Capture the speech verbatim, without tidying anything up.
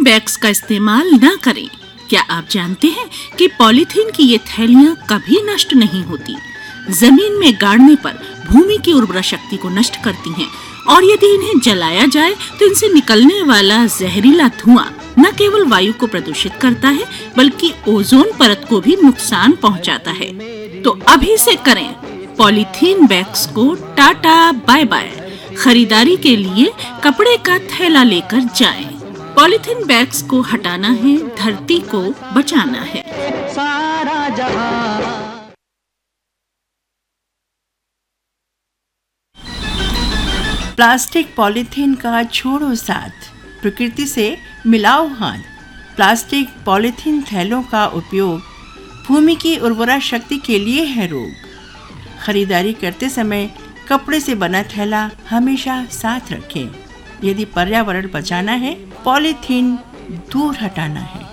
Bags का इस्तेमाल न करें। क्या आप जानते हैं कि पॉलीथीन की ये थैलियां कभी नष्ट नहीं होती। जमीन में गाड़ने पर भूमि की उर्वरा शक्ति को नष्ट करती हैं और यदि इन्हें जलाया जाए तो इनसे निकलने वाला जहरीला धुआं न केवल वायु को प्रदूषित करता है बल्कि ओजोन परत को भी नुकसान पहुंचाता है। तो अभी से करें पॉलीथीन बैग्स को टाटा बाय बाय। खरीदारी के लिए कपड़े का थैला लेकर जाएं। पॉलीथीन बैग्स को हटाना है, धरती को बचाना है। सारा जहां। प्लास्टिक पॉलीथीन का छोड़ो साथ, प्रकृति से मिलाओ हाथ। प्लास्टिक पॉलीथीन थैलों का उपयोग भूमि की उर्वरा शक्ति के लिए है रोग। खरीदारी करते समय कपड़े से बना थैला हमेशा साथ रखें। यदि पर्यावरण बचाना है, पॉलीथीन दूर हटाना है।